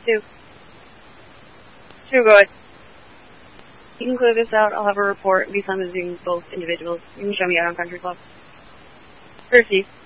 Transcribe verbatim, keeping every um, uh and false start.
Two. Two, go ahead. You can clear this out. I'll have a report and be summoning both individuals. You can show me out on Country Club. Proceed.